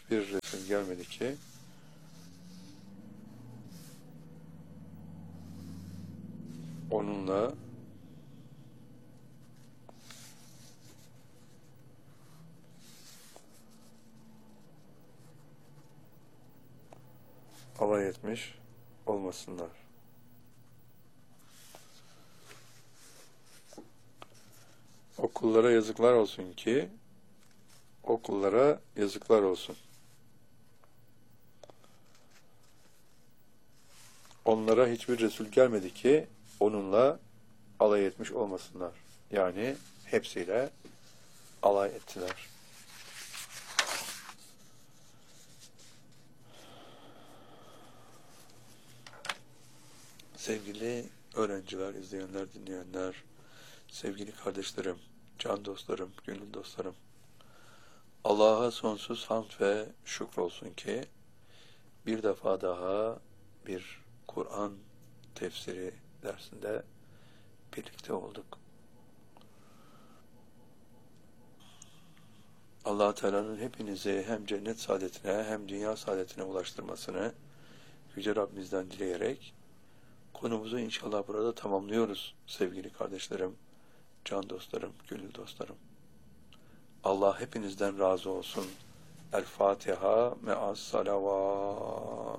hiçbir resim gelmedi ki onunla alay etmiş olmasınlar. O kullara yazıklar olsun ki, o kullara yazıklar olsun. Onlara hiçbir Resul gelmedi ki onunla alay etmiş olmasınlar. Yani hepsiyle alay ettiler. Sevgili öğrenciler, izleyenler, dinleyenler, sevgili kardeşlerim, can dostlarım, gönül dostlarım, Allah'a sonsuz hamd ve şükür olsun ki bir defa daha bir Kur'an tefsiri dersinde birlikte olduk. Allah Teala'nın hepinizi hem cennet saadetine hem dünya saadetine ulaştırmasını Yüce Rabbimizden dileyerek konumuzu inşallah burada tamamlıyoruz sevgili kardeşlerim, can dostlarım, gönül dostlarım. Allah hepinizden razı olsun. El Fatiha me'as salavat.